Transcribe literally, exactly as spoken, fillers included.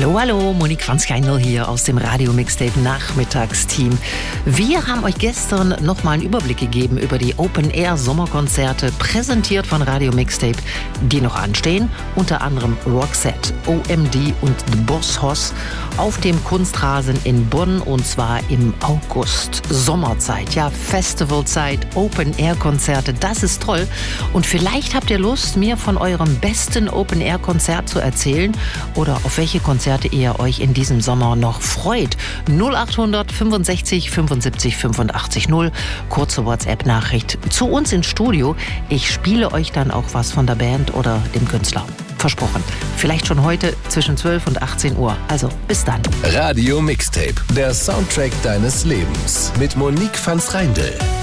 Hallo, hallo, Monique Franz-Keindl hier aus dem Radio-Mixtape Nachmittagsteam. Wir haben euch gestern nochmal einen Überblick gegeben über die Open-Air-Sommerkonzerte, präsentiert von Radio Mixtape, die noch anstehen. Unter anderem Roxette, O M D und The Boss Hoss auf dem Kunstrasen in Bonn, und zwar im August. Sommerzeit, ja, Festivalzeit, Open-Air-Konzerte, das ist toll. Und vielleicht habt ihr Lust, mir von eurem besten Open-Air-Konzert zu erzählen oder auf welche Konzerte ihr euch in diesem Sommer noch freut. null achthundert fünfundsechzig fünfundsiebzig fünfundachtzig null, kurze WhatsApp-Nachricht zu uns ins Studio. Ich spiele euch dann auch was von der Band oder dem Künstler. Versprochen. Vielleicht schon heute zwischen zwölf und achtzehn Uhr. Also bis dann. Radio Mixtape, der Soundtrack deines Lebens mit Monique Franz-Keindl.